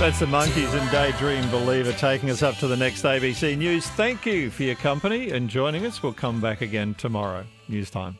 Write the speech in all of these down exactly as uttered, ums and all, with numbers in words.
That's the Monkeys and Daydream Believer taking us up to the next A B C News. Thank you for your company and joining us. We'll come back again tomorrow. News time.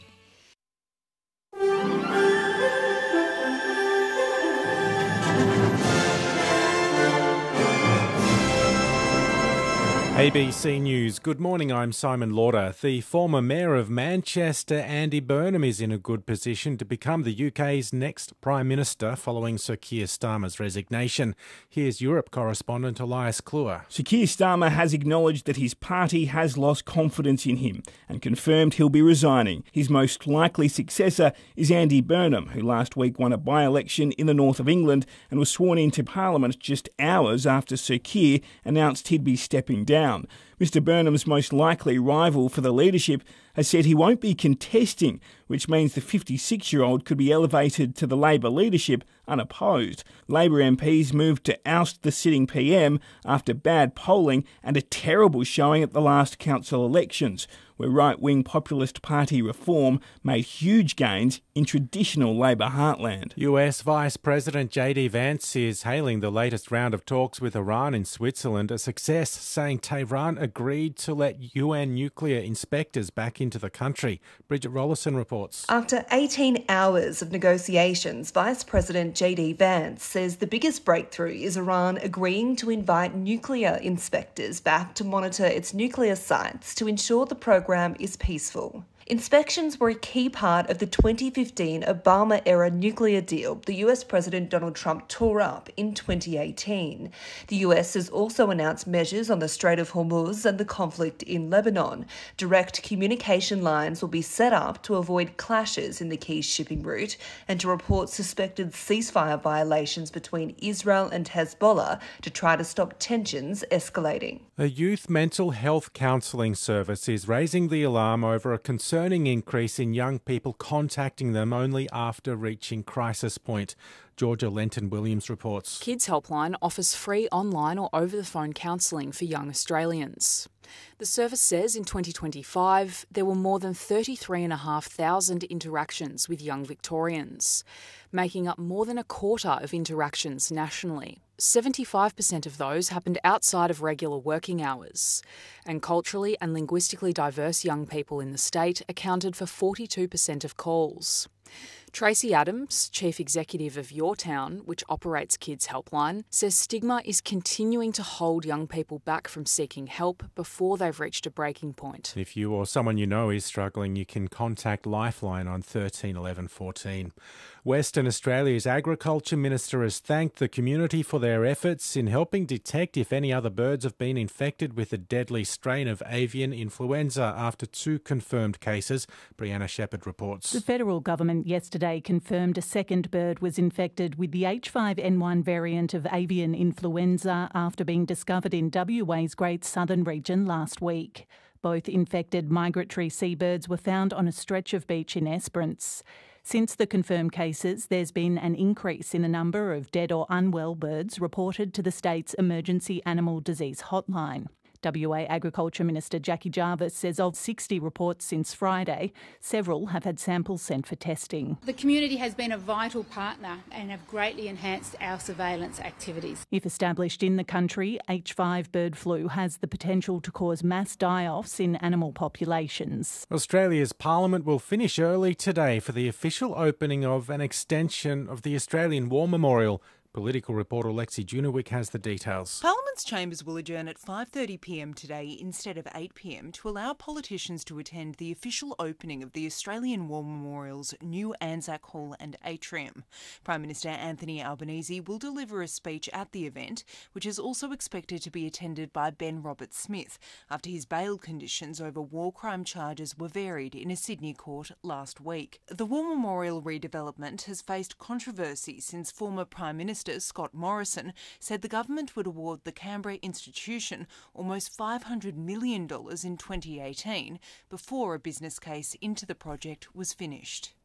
A B C News. Good morning, I'm Simon Lauder. The former Mayor of Manchester, Andy Burnham, is in a good position to become the U K's next Prime Minister following Sir Keir Starmer's resignation. Here's Europe correspondent Elias Kluwer. Sir Keir Starmer has acknowledged that his party has lost confidence in him and confirmed he'll be resigning. His most likely successor is Andy Burnham, who last week won a by-election in the north of England and was sworn into Parliament just hours after Sir Keir announced he'd be stepping down. Mister Burnham's most likely rival for the leadership has said he won't be contesting, which means the fifty-six-year-old could be elevated to the Labor leadership unopposed. Labor M Ps moved to oust the sitting P M after bad polling and a terrible showing at the last council elections, where right-wing populist party Reform made huge gains in traditional Labor heartland. U S Vice President J D Vance is hailing the latest round of talks with Iran in Switzerland a success, saying Tehran agreed to let U N nuclear inspectors back into the country. Bridget Rollison reports. After eighteen hours of negotiations, Vice President J D Vance says the biggest breakthrough is Iran agreeing to invite nuclear inspectors back to monitor its nuclear sites to ensure the program is peaceful. Inspections were a key part of the twenty fifteen Obama-era nuclear deal the U S President Donald Trump tore up in twenty eighteen. The U S has also announced measures on the Strait of Hormuz and the conflict in Lebanon. Direct communication lines will be set up to avoid clashes in the key shipping route and to report suspected ceasefire violations between Israel and Hezbollah to try to stop tensions escalating. A youth mental health counselling service is raising the alarm over a concerning increase in young people contacting them only after reaching crisis point. Georgia Lenton-Williams reports. Kids Helpline offers free online or over-the-phone counselling for young Australians. The service says in twenty twenty-five there were more than thirty-three thousand five hundred interactions with young Victorians, making up more than a quarter of interactions nationally. seventy-five percent of those happened outside of regular working hours, and culturally and linguistically diverse young people in the state accounted for forty-two percent of calls. Tracy Adams, Chief Executive of Your Town, which operates Kids Helpline, says stigma is continuing to hold young people back from seeking help before they've reached a breaking point. If you or someone you know is struggling, you can contact Lifeline on thirteen eleven fourteen. Western Australia's Agriculture Minister has thanked the community for their efforts in helping detect if any other birds have been infected with the deadly strain of avian influenza after two confirmed cases. Brianna Shepherd reports. The federal government yesterday confirmed a second bird was infected with the H five N one variant of avian influenza after being discovered in W A's Great Southern region last week. Both infected migratory seabirds were found on a stretch of beach in Esperance. Since the confirmed cases, there's been an increase in the number of dead or unwell birds reported to the state's Emergency Animal Disease Hotline. W A Agriculture Minister Jackie Jarvis says of sixty reports since Friday, several have had samples sent for testing. The community has been a vital partner and have greatly enhanced our surveillance activities. If established in the country, H five bird flu has the potential to cause mass die-offs in animal populations. Australia's Parliament will finish early today for the official opening of an extension of the Australian War Memorial. Political reporter Lexi Junowick has the details. Parliament's chambers will adjourn at five thirty p m today instead of eight p m to allow politicians to attend the official opening of the Australian War Memorial's new Anzac Hall and atrium. Prime Minister Anthony Albanese will deliver a speech at the event, which is also expected to be attended by Ben Roberts-Smith after his bail conditions over war crime charges were varied in a Sydney court last week. The War Memorial redevelopment has faced controversy since former Prime Minister Scott Morrison said the government would award the Canberra institution almost five hundred million dollars in twenty eighteen before a business case into the project was finished.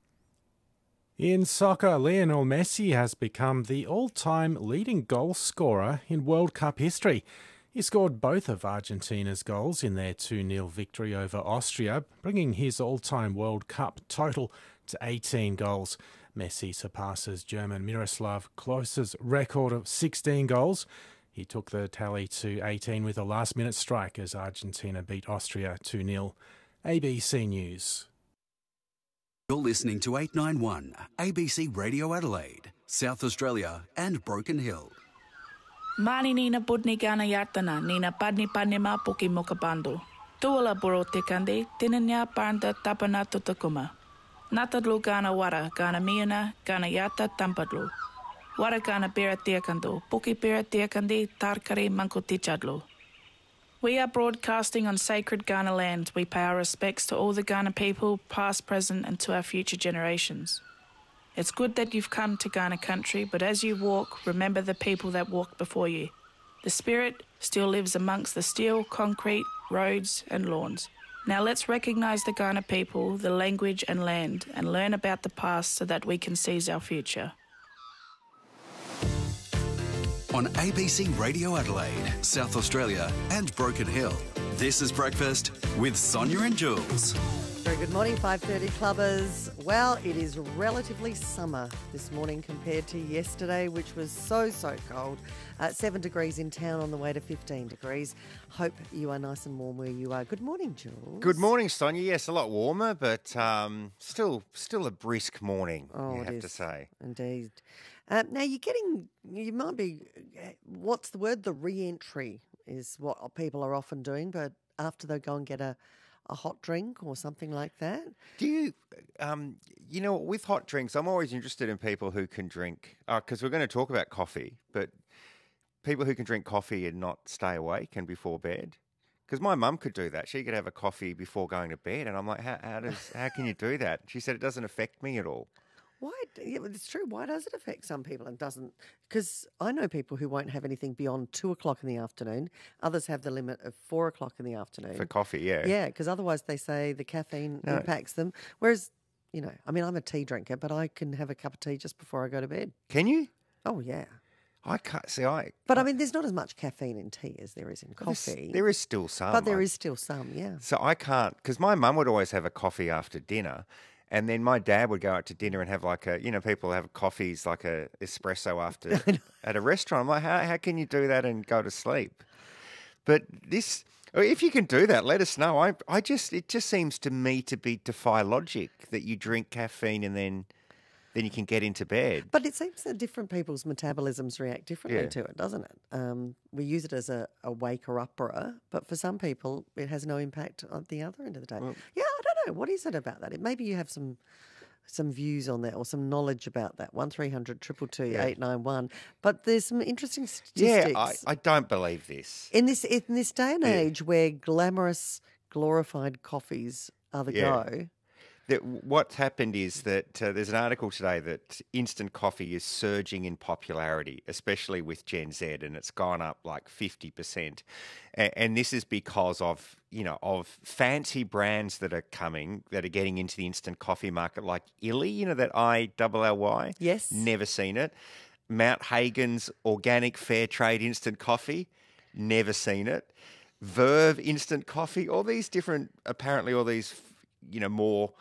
In soccer, Lionel Messi has become the all-time leading goal scorer in World Cup history. He scored both of Argentina's goals in their two nil victory over Austria, bringing his all-time World Cup total to eighteen goals. Messi surpasses German Miroslav Klose's record of sixteen goals. He took the tally to eighteen with a last-minute strike as Argentina beat Austria two nil. A B C News. You're listening to eight ninety-one A B C Radio Adelaide, South Australia and Broken Hill. Mani nina budni gana yatana, nina padni padni ma puki mokabandu. Tuala buro tekandi, tinanya parnda tapana tutakuma. Natadlu gana wara, gana miuna, gana yata tampadlu. Wara gana bira tiakandu, puki bira tiakandi, tarkari mankutichadlu. We are broadcasting on sacred Ghana land. We pay our respects to all the Ghana people, past, present, and to our future generations. It's good that you've come to Ghana country, but as you walk, remember the people that walked before you. The spirit still lives amongst the steel, concrete, roads, and lawns. Now let's recognise the Ghana people, the language and land, and learn about the past so that we can seize our future. On A B C Radio Adelaide, South Australia and Broken Hill, this is Breakfast with Sonia and Jules. Very good morning, five thirty clubbers. Well, it is relatively summer this morning compared to yesterday, which was so, so cold. Uh, seven degrees in town on the way to fifteen degrees. Hope you are nice and warm where you are. Good morning, Jules. Good morning, Sonia. Yes, a lot warmer, but um, still still a brisk morning, oh, you it have is. to say. Indeed. Uh, now, you're getting, you might be, what's the word? The re-entry is what people are often doing, but after they go and get a, a hot drink or something like that. Do you, um, you know, with hot drinks, I'm always interested in people who can drink, because uh, we're going to talk about coffee, but people who can drink coffee and not stay awake and before bed. Because my mum could do that. She could have a coffee before going to bed, and I'm like, how, how does, how can you do that? She said it doesn't affect me at all. Why? Yeah, it's true. Why does it affect some people and doesn't? Because I know people who won't have anything beyond two o'clock in the afternoon. Others have the limit of four o'clock in the afternoon. For coffee, yeah. Yeah, because otherwise they say the caffeine No. impacts them. Whereas, you know, I mean, I'm a tea drinker, but I can have a cup of tea just before I go to bed. Can you? Oh, yeah. I can't see. I. But I mean, there's not as much caffeine in tea as there is in There's- coffee. There is still some. But there I- is still some, yeah. So I can't, because my mum would always have a coffee after dinner, and then my dad would go out to dinner and have like a, you know, people have coffees like a espresso after at a restaurant. I'm like, how how can you do that and go to sleep? But this, if you can do that, let us know. I I just it just seems to me to be defy logic that you drink caffeine and then then you can get into bed. But it seems that different people's metabolisms react differently Yeah. to it, doesn't it? Um, we use it as a, a waker-upper, but for some people it has no impact at the other end of the day. Well- yeah, I don't know. What is it about that? It, maybe you have some some views on that or some knowledge about that. one three hundred two two two Yeah. eight nine one. But there's some interesting statistics. Yeah, I, I don't believe this. in this in this day and Yeah. age where glamorous, glorified coffees are the Yeah. go. That what's happened is that uh, there's an article today that instant coffee is surging in popularity, especially with Gen Z, and it's gone up like fifty percent. And, and this is because of, you know, of fancy brands that are coming, that are getting into the instant coffee market, like Illy, you know, that I L L Y. Yes. Never seen it. Mount Hagen's organic fair trade instant coffee. Never seen it. Verve instant coffee. All these different, apparently all these, you know, more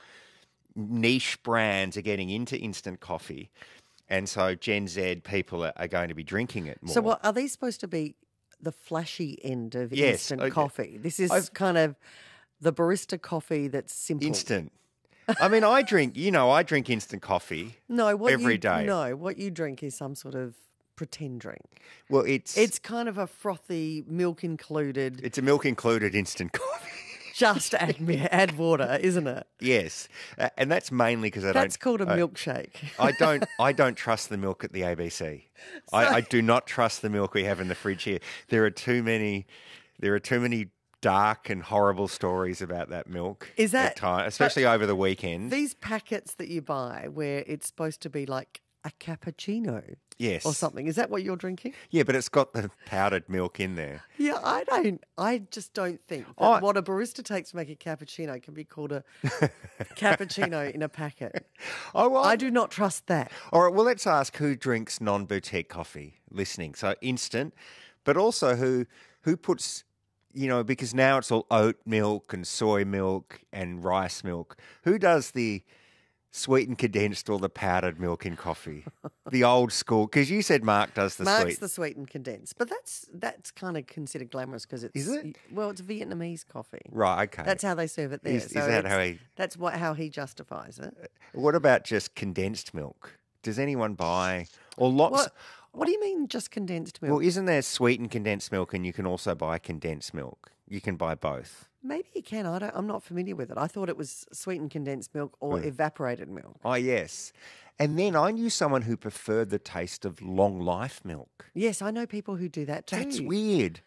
niche brands are getting into instant coffee, and so Gen Z people are, are going to be drinking it more. So, what are these supposed to be? The flashy end of Yes, instant okay. coffee. This is I've- kind of the barista coffee that's simple. Instant. I mean, I drink. You know, I drink instant coffee. No, what every you, day. No, what you drink is some sort of pretend drink. Well, it's It's kind of a frothy, milk included. it's a milk included instant coffee. Just add mi- add water, isn't it? Yes, uh, and that's mainly because I That's don't. called a I- milkshake. I don't. I don't trust the milk at the A B C. I, I do not trust the milk we have in the fridge here. There are too many. There are too many dark and horrible stories about that milk. Is that- at time, especially over the weekend? These packets that you buy where it's supposed to be like a cappuccino Yes, or something. Is that what you're drinking? Yeah, but it's got the powdered milk in there. Yeah, I don't. I just don't think that I- what a barista takes to make a cappuccino can be called a cappuccino in a packet. Oh, well, I do not trust that. All right, well, let's ask who drinks non-boutique coffee listening. So instant, but also who who puts, you know, because now it's all oat milk and soy milk and rice milk. Who does the Sweetened condensed or the powdered milk in coffee? The old school, because you said Mark does the Mark's sweet. the sweetened condensed, but that's that's kind of considered glamorous because it's Is it? Well, it's Vietnamese coffee. Right, okay. That's how they serve it there. Is- is so that it's- how he- That's what how he justifies it. What about just condensed milk? Does anyone buy or lots? What, what do you mean, just condensed milk? Well, isn't there sweetened condensed milk, and you can also buy condensed milk? You can buy both. Maybe you can. I don't. I'm not familiar with it. I thought it was sweetened condensed milk or Mm. evaporated milk. Oh, yes. And then I knew someone who preferred the taste of long life milk. Yes, I know people who do that too. That's weird.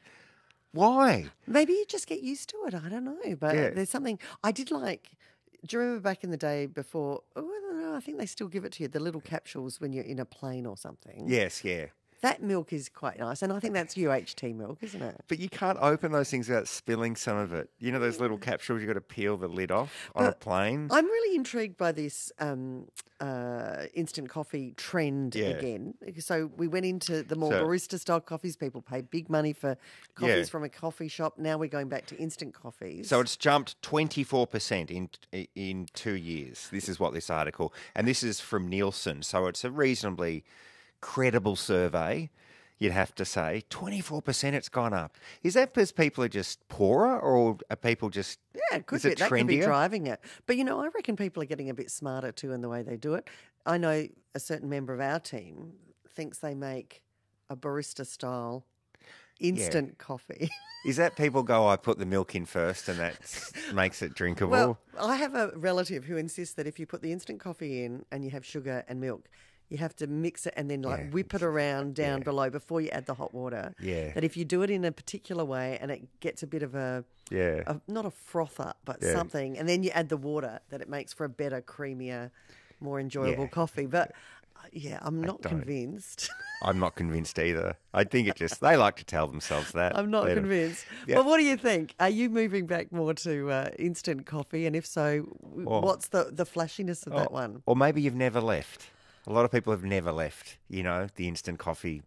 Why? Maybe you just get used to it. I don't know. But Yeah. there's something I did like. Do you remember back in the day before? Oh, I don't know. I think they still give it to you. The little capsules when you're in a plane or something. Yes, yeah. That milk is quite nice. And I think that's U H T milk, isn't it? But you can't open those things without spilling some of it. You know those little capsules you've got to peel the lid off on a But plane? I'm really intrigued by this um, uh, instant coffee trend Yeah. again. So we went into the more So- barista-style coffees. People pay big money for coffees Yeah. from a coffee shop. Now we're going back to instant coffees. So it's jumped twenty-four percent in in two years. This is what this article, and this is from Nielsen. So it's a reasonably credible survey, you'd have to say. twenty-four percent it's gone up. Is that because people are just poorer, or are people just... Yeah, it could is be. it That could be trendier? driving it. But, you know, I reckon people are getting a bit smarter too in the way they do it. I know a certain member of our team thinks they make a barista-style instant coffee. Is that people go, I put the milk in first and that makes it drinkable? Well, I have a relative who insists that if you put the instant coffee in and you have sugar and milk, you have to mix it and then like Yeah, whip it around down below before you add the hot water. Yeah. That if you do it in a particular way and it gets a bit of a, Yeah. a not a froth up, but Yeah. something, and then you add the water, that it makes for a better, creamier, more enjoyable Yeah. coffee. But uh, yeah, I'm not don't. convinced. I'm not convinced either. I think it just, they like to tell themselves that. I'm not Let 'em- convinced. Yeah. Well, what do you think? Are you moving back more to uh, instant coffee? And if so, w- Well- what's the, the flashiness of that Oh, one? Or maybe you've never left. A lot of people have never left, you know, the instant coffee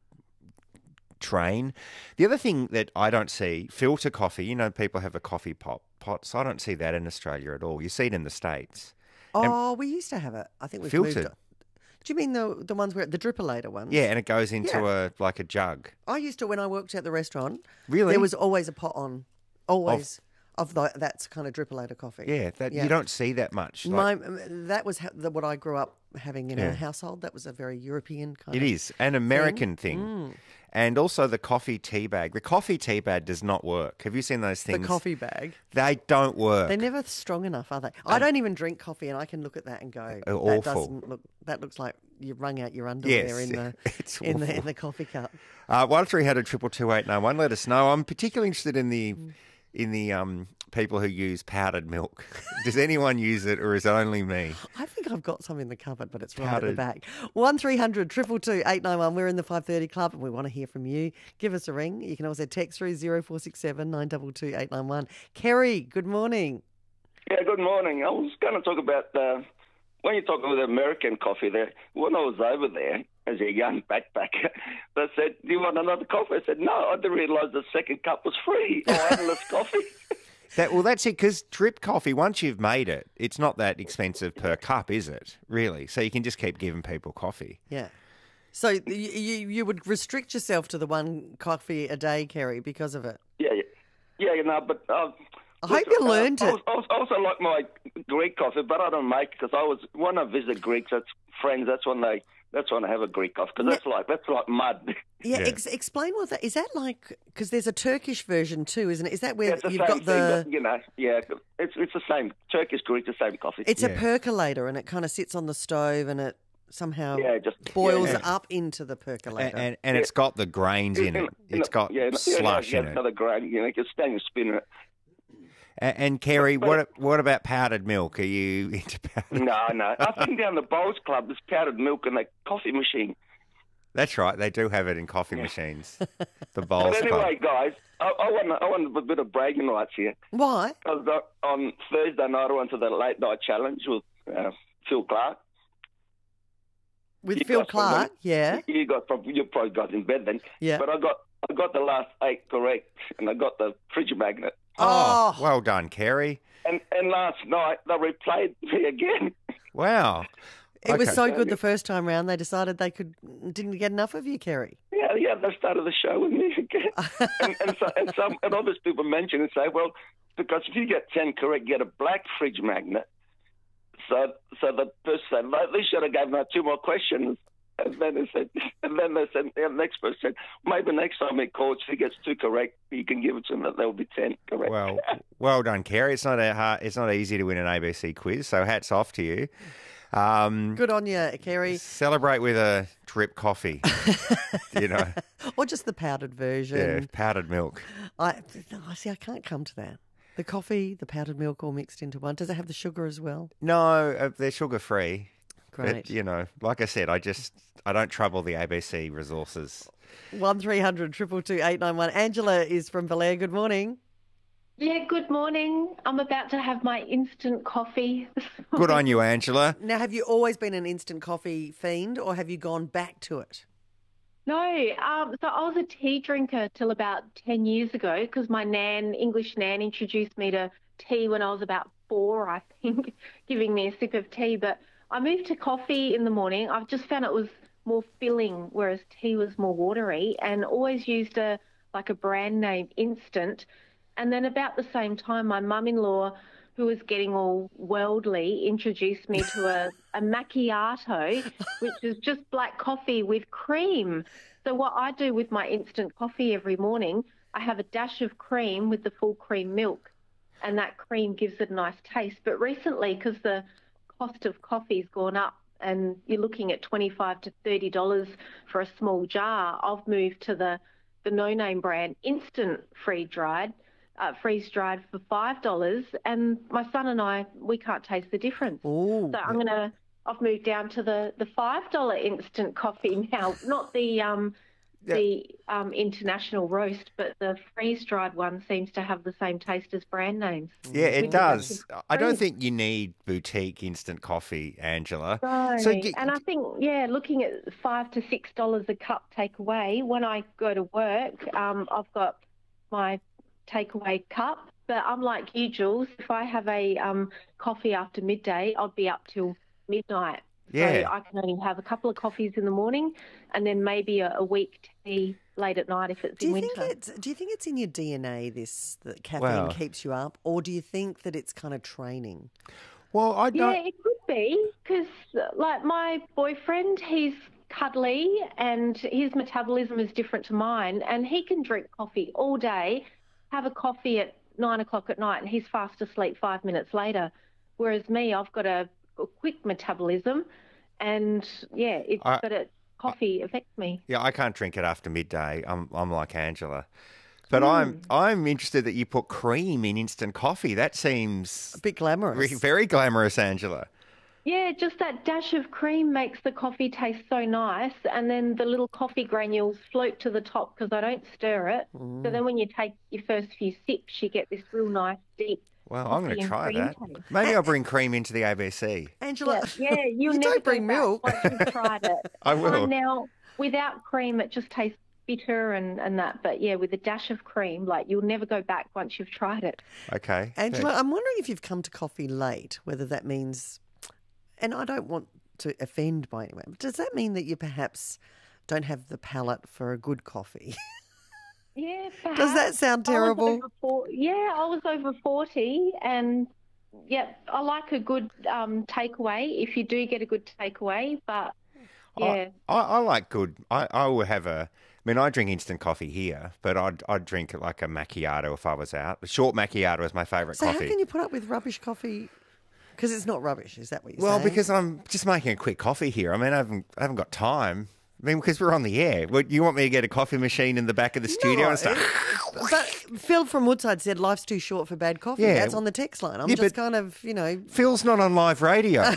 train. The other thing that I don't see, filter coffee, you know, people have a coffee pot, pots. I don't see that in Australia at all. You see it in the States. Oh, we used to have it. I think we've moved Filtered. it. Do you mean the the ones where the drippolator ones? Yeah, and it goes into Yeah. a like a jug. I used to when I worked at the restaurant. Really? There was always a pot on, always of, the that's kind of drippolator coffee. Yeah, that you don't see that much. Like, My, that was ha- the, what I grew up having in Yeah. our household. That was a very European kind it of is an American thing. Mm. And also the coffee tea bag. The coffee tea bag does not work. Have you seen those The things? coffee bag. They don't work. They're never strong enough, are they? I don't even drink coffee, and I can look at that and go, Uh, "That awful. doesn't look. That looks like you wrung out your underwear Yes, in the it's in the awful. in the coffee cup." Uh, one three hundred triple two eight nine one. Let us know. I'm particularly interested in the Mm. in the um, people who use powdered milk. Does anyone use it, or is it only me? I think I've got some in the cupboard, but it's right at Powdered. the back. One three hundred triple two eight nine one. We're in the five thirty club, and we want to hear from you. Give us a ring. You can also text through zero four six seven nine two two eight nine one. Kerry, good morning. Yeah, good morning. I was going to talk about uh, when you talk about American coffee there. When I was over there as a young backpacker, they said, "Do you want another coffee?" I said, "No, I didn't realise the second cup was free." Oh, endless coffee. That well, that's it. Because drip coffee, once you've made it, it's not that expensive per cup, is it? Really? So you can just keep giving people coffee. Yeah. So you, you you would restrict yourself to the one coffee a day, Kerry, because of it. Yeah, yeah, yeah. You know, but uh, I hope you uh, learned I it. was- I was- I also like my Greek coffee, but I don't make it because I was when I visit Greeks, that's friends. That's when they. That's when I have a Greek coffee because that's like that's like mud. Yeah, Ex- explain what that is. That like because there's a Turkish version too, isn't it? Is that where Yeah, it's the you've same got thing, the? but, you know, yeah, it's it's the same Turkish Greek, the same coffee. It's a percolator, and it kind of sits on the stove, and it somehow Yeah, just- boils yeah. up into the And, percolator. and, and it's got the grains in it. It's got yeah, slush yeah, in yeah, it. another grain. You know, you can stand and spin it. And, and Kerry, what what about powdered milk? Are you into powdered? No, no. I've been down the Bowls Club. There's powdered milk in a coffee machine. That's right. They do have it in coffee machines. The bowls. But anyway, guys, I, I want I want a bit of bragging rights here. Why? Because on Thursday night I went to the late night challenge with uh, Phil Clark. With You Phil guys probably- Clark, yeah. You got probably you probably got in bed then. Yeah. But I got I got the last eight correct, and I got the fridge magnet. Oh, well done, Kerry. And and last night they replayed me again. Wow. It was Okay. so good the first time round, they decided they could didn't get enough of you, Kerry. Yeah, yeah, they started the show with me again. and, and, so, and, some, and others people mention and say, well, because if you get ten correct, you get a black fridge magnet. So so the person said, well, they should have given her two more questions. And then they said, and then they said, the next person said, maybe next time he calls, if he gets two correct, you can give it to him that there will be ten correct. Well, well done, Kerry. It's not a hard, it's not easy to win an A B C quiz, so hats off to you. Um, Good on you, Kerry. Celebrate with a drip coffee, you know. Or just the powdered version. Yeah, powdered milk. I I see. I can't come to that. The coffee, the powdered milk, all mixed into one. Does it have the sugar as well? No, uh, they're sugar free. Great. But, you know, like I said, I just I don't trouble the A B C resources. One three hundred triple two eight nine one. Angela is from Valere. Good morning. Yeah, good morning. I'm about to have my instant coffee. Good on you, Angela. Now, have you always been an instant coffee fiend, or have you gone back to it? No, um, so I was a tea drinker till about ten years ago because my nan, English nan, introduced me to tea when I was about four, I think, giving me a sip of tea. But I moved to coffee in the morning. I've just found it was more filling, whereas tea was more watery, and always used a like a brand name instant. And then about the same time, my mum-in-law, who was getting all worldly, introduced me to a, a macchiato, which is just black coffee with cream. So what I do with my instant coffee every morning, I have a dash of cream with the full cream milk, and that cream gives it a nice taste. But recently, because the cost of coffee's gone up and you're looking at twenty-five to thirty dollars for a small jar, I've moved to the, the no-name brand instant free-dried. Uh, freeze-dried for five dollars, and my son and I, we can't taste the difference. Ooh. So I'm going to, I've moved down to the, the five dollar instant coffee now, not the um, Yeah. the um, international roast, but the freeze-dried one seems to have the same taste as brand names. Yeah, it With the does. dash of I don't cream. think you need boutique instant coffee, Angela. No, So get- and I think, yeah, looking at five to six dollars a cup takeaway, when I go to work, um, I've got my takeaway cup, but I'm like you, Jules. If I have a um, coffee after midday, I'll be up till midnight. Yeah. So I can only have a couple of coffees in the morning, and then maybe a, a week tea late at night if it's Do in you winter. think it's Do you think it's in your D N A? This that caffeine Well- keeps you up, or do you think that it's kind of training? Well, I Yeah, it could be because, like, my boyfriend, he's cuddly and his metabolism is different to mine, and he can drink coffee all day, have a coffee at nine o'clock at night, and he's fast asleep five minutes later. Whereas me, I've got a, a quick metabolism, and yeah, it's I- but it coffee affects me. Yeah, I can't drink it after midday. I'm I'm like Angela. But I'm I'm interested that you put cream in instant coffee. That seems a bit glamorous. Very glamorous, Angela. Yeah, just that dash of cream makes the coffee taste so nice, and then the little coffee granules float to the top because I don't stir it. So then when you take your first few sips, you get this real nice, deep Well, I'm coffee going to and try cream that. taste. Maybe I'll bring cream into the A B C. Angela, Yeah, yeah you'll you never don't bring go back milk. once you've tried it. I will. Mine now, without cream, it just tastes bitter and, and that. But yeah, with a dash of cream, like you'll never go back once you've tried it. Okay. Angela, I'm wondering if you've come to coffee late, whether that means, and I don't want to offend by any way, but does that mean that you perhaps don't have the palate for a good coffee? Yeah, Does that perhaps. sound I was terrible? over four- yeah, I was over forty, and yeah, I like a good um, takeaway if you do get a good takeaway. But yeah, I, I like good. I, I will have a. I mean, I drink instant coffee here, but I'd I'd drink like a macchiato if I was out. A short macchiato is my favourite So coffee. how can you put up with rubbish coffee? Because it's not rubbish, is that what you're Well, saying? because I'm just making a quick coffee here. I mean, I haven't I haven't got time. I mean, because we're on the air. What, you want me to get a coffee machine in the back of the studio No, and stuff? But Phil from Woodside said life's too short for bad coffee. Yeah. That's on the text line. I'm Yeah, just but- kind of, you know, Phil's not on live radio.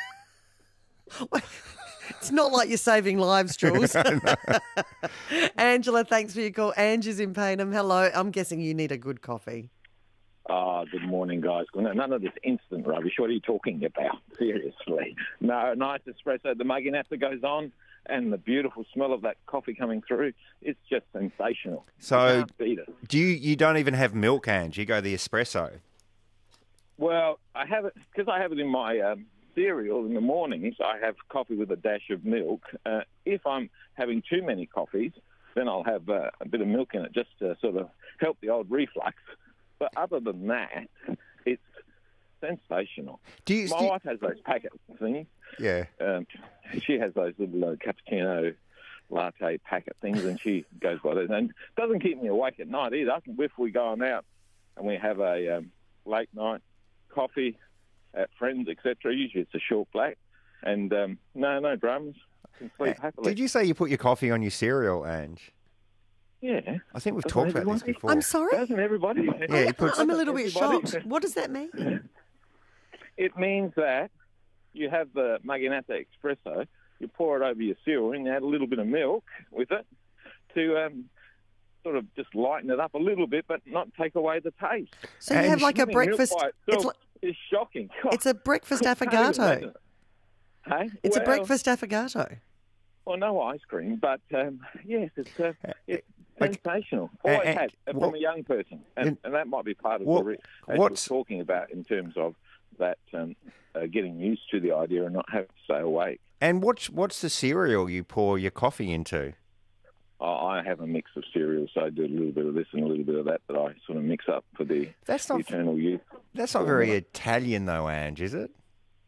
it's not like you're saving lives, Jules. Angela, thanks for your call. Ange is in Paynham. Hello. I'm guessing you need a good coffee. Oh, good morning, guys. None of this instant rubbish. What are you talking about? Seriously. No, nice espresso. The mugging after goes on, and the beautiful smell of that coffee coming through. It's just sensational. So, You can't beat it. do you you don't even have milk, Ange? You go the espresso. Well, I have it because I have it in my um, cereal in the mornings, I have coffee with a dash of milk. Uh, if I'm having too many coffees, then I'll have uh, a bit of milk in it just to sort of help the old reflux. But other than that, it's sensational. Do you, My do you... wife has those packet things. Yeah. Um, she has those little uh, cappuccino latte packet things, and she goes by those. And it doesn't keep me awake at night either. If we go on out and we have a um, late night coffee at friends, et cetera, usually it's a short black, and um, no, no dramas. I can sleep happily. Did you say you put your coffee on your cereal, Ange? Yeah. I think we've Doesn't talked about everybody? this before. I'm sorry? Doesn't everybody? Yeah, he puts- I'm a little bit Everybody. shocked. What does that mean? It means that you have the Maginata Espresso, you pour it over your cereal and you add a little bit of milk with it to um, sort of just lighten it up a little bit, but not take away the taste. So you have like a Milk by breakfast. itself It's like, is shocking. it's a breakfast I can't even affogato. imagine it. Hey? It's a Well, breakfast affogato. Well, no ice cream, but um, yes, it's, uh, it's Like- sensational. Uh, Always uh, had uh, from what- a young person, and, and- and that might be part of what- the re- as what's- we're talking about in terms of that um, uh, getting used to the idea and not having to stay awake. And what's what's the cereal you pour your coffee into? Oh, I have a mix of cereals, so I do a little bit of this and a little bit of that that I sort of mix up for the That's not- eternal youth. That's not very Italian, though, Ange, is it?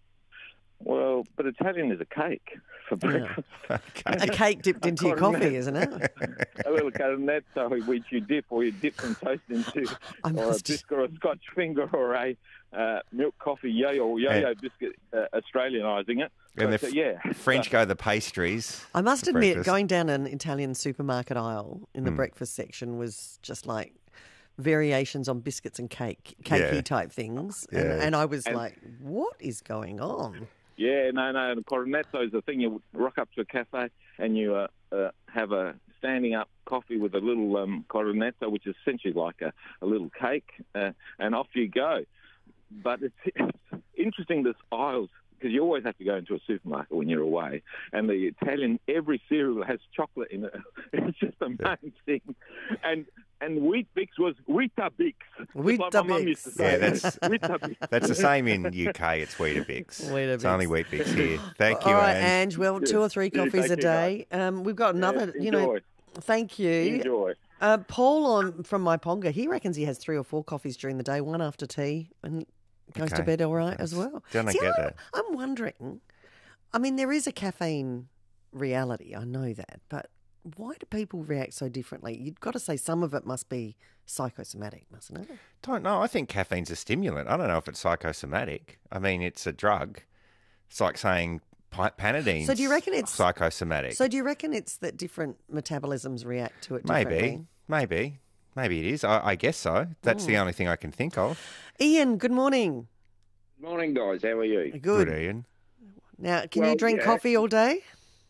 Well, but Italian is a cake for breakfast. A cake dipped into your coffee, isn't it? A little cornetto which you dip or you dip some toast into, I or a must- biscuit or a Scotch finger or a uh, milk coffee yo-yo or yo-yo And- biscuit, uh, Australianising it. And But, the uh, f- yeah. French go the pastries. I must for admit, breakfast. going down an Italian supermarket aisle in the Hmm. breakfast section was just like variations on biscuits and cake, cakey Yeah. type things. Yeah. And, and I was And- like, what is going on? Yeah, no, no. The cornetto is the thing. You rock up to a cafe and you uh, uh, have a standing up coffee with a little um, cornetto, which is essentially like a, a little cake, uh, and off you go. But it's, it's interesting, this aisles, because you always have to go into a supermarket when you're away, and the Italian, every cereal has chocolate in it. It's just amazing. And and Wheat Bix was Weetabix. Wheat Like my mum used to say. Yeah, that's Weetabix. that's the same in U K. It's Weetabix. Weetabix. It's only Weetabix here. Thank you, All right, Ange. Ange. Well, two or three Yeah, coffees thank a you, day. Um, we've got another, Yeah, you know. enjoy. Thank you. Enjoy. Uh, Paul on from Myponga, he reckons he has three or four coffees during the day, one after tea, and goes to Okay. bed all right as well. Don't I See, get I'm, that? I'm wondering, I mean, there is a caffeine reality, I know that, but why do people react so differently? You've got to say some of it must be psychosomatic, mustn't it? Don't know. I think caffeine's a stimulant. I don't know if it's psychosomatic. I mean, it's a drug. It's like saying pi- Panadene's So do you reckon it's- psychosomatic? So do you reckon it's that different metabolisms react to it differently? maybe, maybe, maybe it is. I, I guess so. That's the Mm. only thing I can think of. Ian, good morning. Morning, guys. How are you? Good. Ian. Now, can you Well, drink yeah. coffee all day?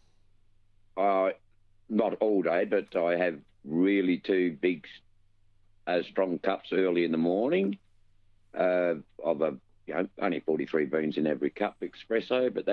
Uh, not all day, but I have really two big, uh, strong cups early in the morning uh, of a, you know, only forty-three beans in every cup espresso, but